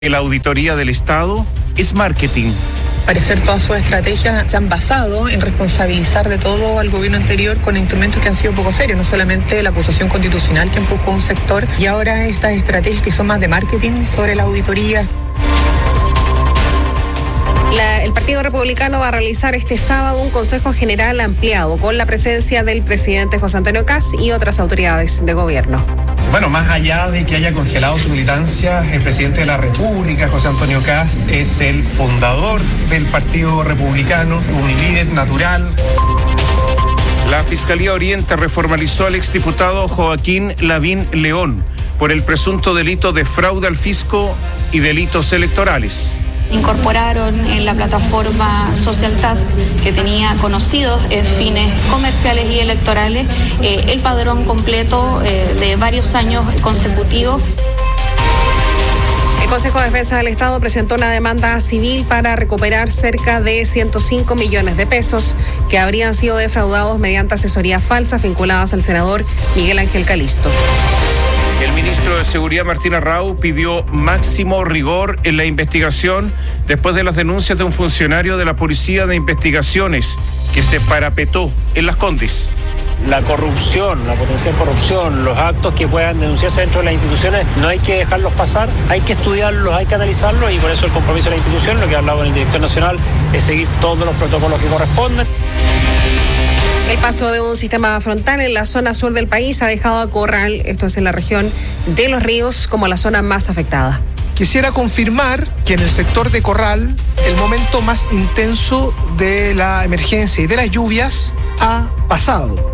La auditoría del Estado es marketing. Al parecer todas sus estrategias se han basado en responsabilizar de todo al gobierno anterior con instrumentos que han sido poco serios, no solamente la acusación constitucional que empujó un sector y ahora estas estrategias que son más de marketing sobre la auditoría. El Partido Republicano va a realizar este sábado un Consejo General ampliado con la presencia del presidente José Antonio Kast y otras autoridades de gobierno. Bueno, más allá de que haya congelado su militancia, el presidente de la República, José Antonio Kast, es el fundador del Partido Republicano, un líder natural. La Fiscalía Oriente reformalizó al exdiputado Joaquín Lavín León por el presunto delito de fraude al fisco y delitos electorales. Incorporaron en la plataforma Social Task, que tenía conocidos fines comerciales y electorales, el padrón completo de varios años consecutivos. El Consejo de Defensa del Estado presentó una demanda civil para recuperar cerca de 105 millones de pesos que habrían sido defraudados mediante asesorías falsas vinculadas al senador Miguel Ángel Calisto. El ministro de Seguridad, Martín Arrau, pidió máximo rigor en la investigación después de las denuncias de un funcionario de la Policía de Investigaciones que se parapetó en Las Condes. La corrupción, la potencial corrupción, los actos que puedan denunciarse dentro de las instituciones, no hay que dejarlos pasar, hay que estudiarlos, hay que analizarlos y por eso el compromiso de la institución, lo que ha hablado el director nacional, es seguir todos los protocolos que corresponden. El paso de un sistema frontal en la zona sur del país ha dejado a Corral, esto es en la región de Los Ríos, como la zona más afectada. Quisiera confirmar que en el sector de Corral, el momento más intenso de la emergencia y de las lluvias ha pasado.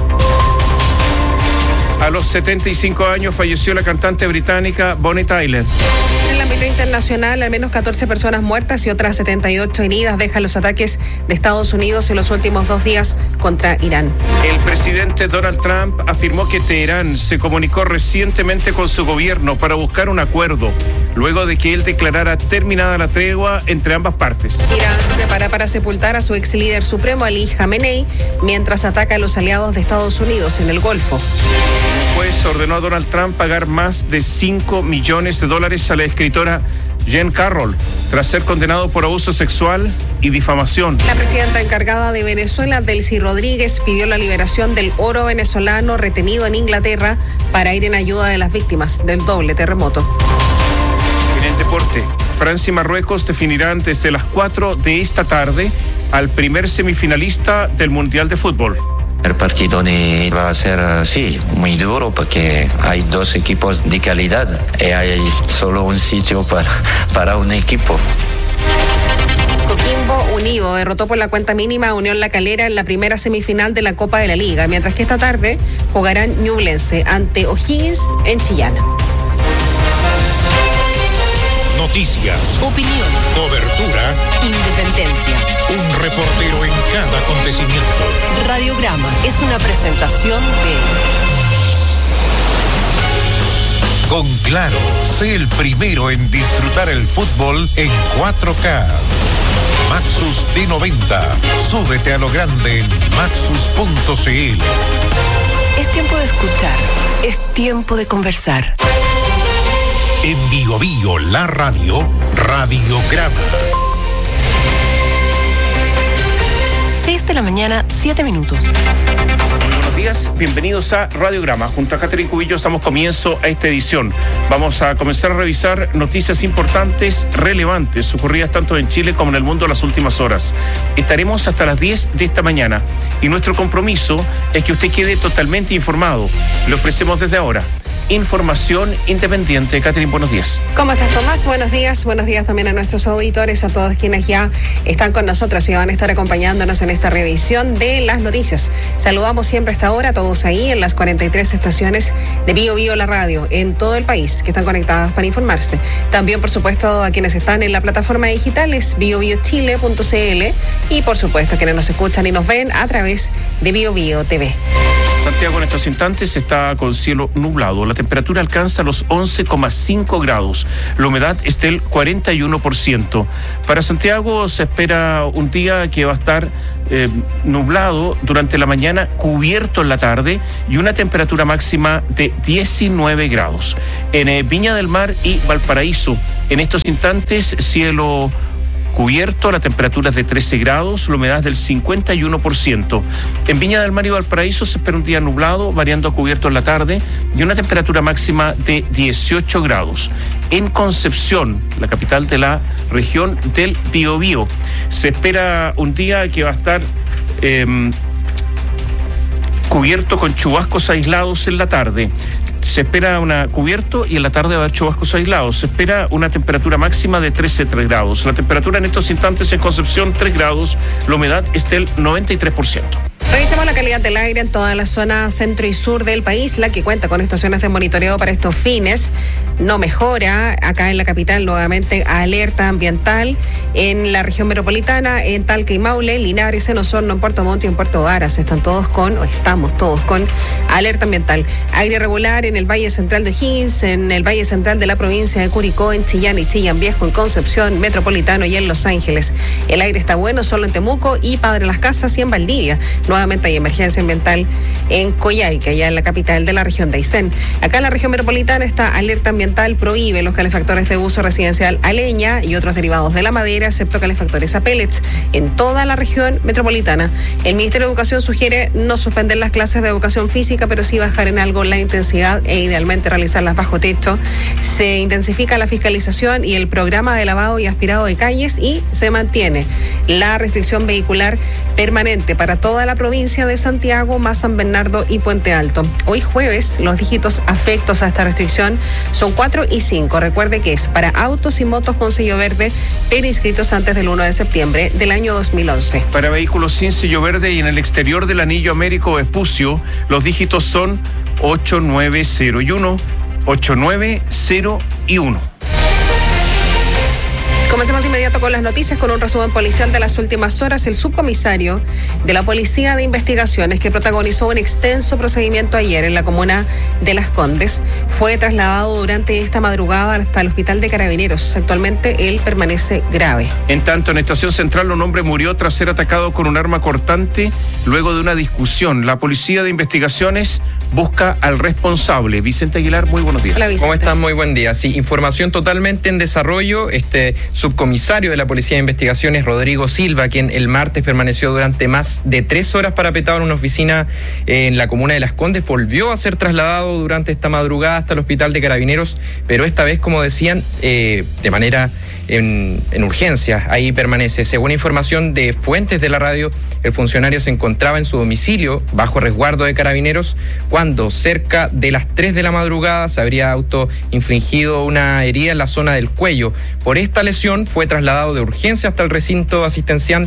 A los 75 años falleció la cantante británica Bonnie Tyler. En el ámbito internacional, al menos 14 personas muertas y otras 78 heridas dejan los ataques de Estados Unidos en los últimos 2 días contra Irán. El presidente Donald Trump afirmó que Teherán se comunicó recientemente con su gobierno para buscar un acuerdo, luego de que él declarara terminada la tregua entre ambas partes. Irán se prepara para sepultar a su ex líder supremo, Ali Khamenei, mientras ataca a los aliados de Estados Unidos en el Golfo. Un juez ordenó a Donald Trump pagar más de $5 millones a la escritora Jean Carroll, tras ser condenado por abuso sexual y difamación. La presidenta encargada de Venezuela, Delcy Rodríguez, pidió la liberación del oro venezolano retenido en Inglaterra para ir en ayuda de las víctimas del doble terremoto. En el deporte, Francia y Marruecos definirán desde las 4 de esta tarde al primer semifinalista del Mundial de Fútbol. El partido va a ser, muy duro porque hay 2 equipos de calidad y hay solo un sitio para un equipo. Coquimbo Unido derrotó por la cuenta mínima a Unión La Calera en la primera semifinal de la Copa de la Liga, mientras que esta tarde jugarán Ñublense ante O'Higgins en Chillán. Noticias, opinión, cobertura, independencia. Un reportero en cada acontecimiento. Radiograma es una presentación de... Con Claro, sé el primero en disfrutar el fútbol en 4K. Maxus T90. Súbete a lo grande en maxus.cl. Es tiempo de escuchar. Es tiempo de conversar. En Bio Bio, la radio, Radiograma. 6 de la mañana, 7 minutos. Buenos días, bienvenidos a Radiograma. Junto a Catherine Cubillos damos comienzo a esta edición. Vamos a comenzar a revisar noticias importantes, relevantes, ocurridas tanto en Chile como en el mundo en las últimas horas. Estaremos hasta las 10 de esta mañana y nuestro compromiso es que usted quede totalmente informado. Le ofrecemos desde ahora información independiente. Catherine, buenos días. ¿Cómo estás, Tomás? Buenos días también a nuestros auditores, a todos quienes ya están con nosotros y van a estar acompañándonos en esta revisión de las noticias. Saludamos siempre a esta hora a todos ahí en las 43 estaciones de Bio Bio, la radio, en todo el país, que están conectadas para informarse. También, por supuesto, a quienes están en la plataforma digital, es biobiochile.cl y, por supuesto, a quienes nos escuchan y nos ven a través de Bio Bio TV. Santiago en estos instantes está con cielo nublado. La temperatura alcanza los 11,5 grados. La humedad es del 41%. Para Santiago se espera un día que va a estar nublado durante la mañana, cubierto en la tarde y una temperatura máxima de 19 grados. En Viña del Mar y Valparaíso, en estos instantes cielo cubierto, la temperatura es de 13 grados, la humedad es del 51%. En Viña del Mar y Valparaíso se espera un día nublado, variando a cubierto en la tarde, y una temperatura máxima de 18 grados. En Concepción, la capital de la región del Biobío, se espera un día que va a estar cubierto con chubascos aislados en la tarde. Se espera cubierto y en la tarde va a haber chubascos aislados. Se espera una temperatura máxima de 13 grados. La temperatura en estos instantes en Concepción, 3 grados. La humedad es del 93%. Revisamos la calidad del aire en toda la zona centro y sur del país, la que cuenta con estaciones de monitoreo para estos fines. No mejora. Acá en la capital, nuevamente, alerta ambiental. En la región metropolitana, en Talca y Maule, Linares, en Osorno, en Puerto Montt y en Puerto Varas, estamos todos con alerta ambiental. Aire regular en el Valle Central de O'Higgins, en el Valle Central de la provincia de Curicó, en Chillán y Chillán Viejo, en Concepción, Metropolitano y en Los Ángeles. El aire está bueno solo en Temuco y Padre Las Casas y en Valdivia. Nuevamente hay emergencia ambiental en Coyhaique, allá en la capital de la región de Aysén. Acá en la región metropolitana está alerta ambiental, prohíbe los calefactores de uso residencial a leña y otros derivados de la madera, excepto calefactores a pellets, en toda la región metropolitana. El Ministerio de Educación sugiere no suspender las clases de educación física, pero sí bajar en algo la intensidad e idealmente realizarlas bajo techo. Se intensifica la fiscalización y el programa de lavado y aspirado de calles y se mantiene la restricción vehicular permanente para toda la provincia de Santiago, más San Bernardo y Puente Alto. Hoy jueves, los dígitos afectos a esta restricción son 4 y 5. Recuerde que es para autos y motos con sello verde, pero inscritos antes del 1 de septiembre del año 2011. Para vehículos sin sello verde y en el exterior del anillo Américo Vespucio, los dígitos son 8901, 8901. Comencemos de inmediato con las noticias, con un resumen policial de las últimas horas. El subcomisario de la Policía de Investigaciones, que protagonizó un extenso procedimiento ayer en la comuna de Las Condes, fue trasladado durante esta madrugada hasta el hospital de Carabineros. Actualmente él permanece grave. En tanto, en Estación Central, un hombre murió tras ser atacado con un arma cortante luego de una discusión. La Policía de Investigaciones busca al responsable. Vicente Aguilar, muy buenos días. Hola, Vicente. ¿Cómo están? Muy buen día. Sí, información totalmente en desarrollo. Subcomisario de la Policía de Investigaciones, Rodrigo Silva, quien el martes permaneció durante más de 3 horas parapetado en una oficina en la comuna de Las Condes, volvió a ser trasladado durante esta madrugada hasta el hospital de Carabineros, pero esta vez, como decían, de manera en urgencia. Ahí permanece. Según información de fuentes de la radio, el funcionario se encontraba en su domicilio bajo resguardo de Carabineros cuando cerca de las 3 de la madrugada se habría autoinfligido una herida en la zona del cuello. Por esta lesión fue trasladado de urgencia hasta el recinto asistencial,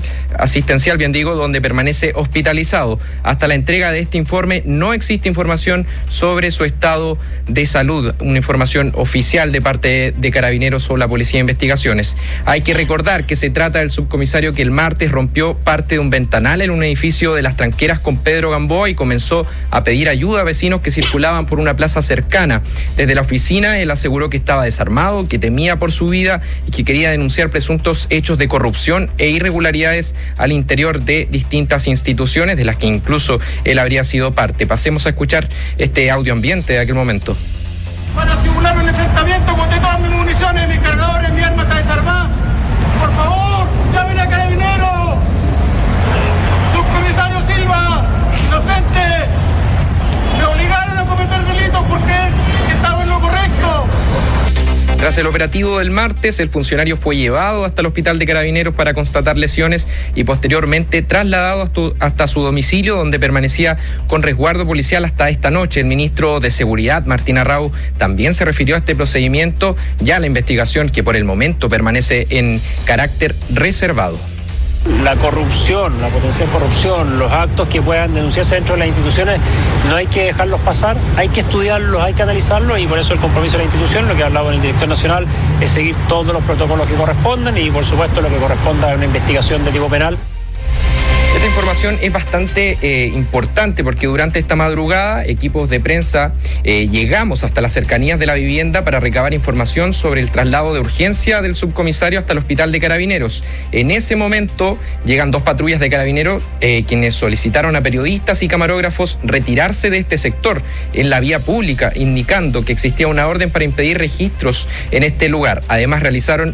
donde permanece hospitalizado. Hasta la entrega de este informe no existe información sobre su estado de salud, una información oficial de parte de Carabineros o la Policía de Investigaciones. Hay que recordar que se trata del subcomisario que el martes rompió parte de un ventanal en un edificio de Las Tranqueras con Pedro Gamboa y comenzó a pedir ayuda a vecinos que circulaban por una plaza cercana. Desde la oficina él aseguró que estaba desarmado, que temía por su vida y que quería denunciar presuntos hechos de corrupción e irregularidades al interior de distintas instituciones, de las que incluso él habría sido parte. Pasemos a escuchar este audio ambiente de aquel momento. Para simular un enfrentamiento, boté todas mis municiones, mis cargadores, mi arma está desarmada. Por favor, llamen a Carabineros. Subcomisario Silva, inocente. Me obligaron a cometer delitos porque estaba en lo correcto. Tras el operativo del martes, el funcionario fue llevado hasta el hospital de Carabineros para constatar lesiones y posteriormente trasladado hasta su domicilio, donde permanecía con resguardo policial hasta esta noche. El ministro de Seguridad, Martín Arrau, también se refirió a este procedimiento, ya la investigación que por el momento permanece en carácter reservado. La corrupción, la potencial corrupción, los actos que puedan denunciarse dentro de las instituciones, no hay que dejarlos pasar, hay que estudiarlos, hay que analizarlos, y por eso el compromiso de la institución, lo que ha hablado el director nacional, es seguir todos los protocolos que correspondan y por supuesto lo que corresponda a una investigación de tipo penal. Desde Esta información es bastante importante porque durante esta madrugada equipos de prensa llegamos hasta las cercanías de la vivienda para recabar información sobre el traslado de urgencia del subcomisario hasta el hospital de Carabineros. En ese momento llegan 2 patrullas de Carabineros quienes solicitaron a periodistas y camarógrafos retirarse de este sector en la vía pública, indicando que existía una orden para impedir registros en este lugar. Además realizaron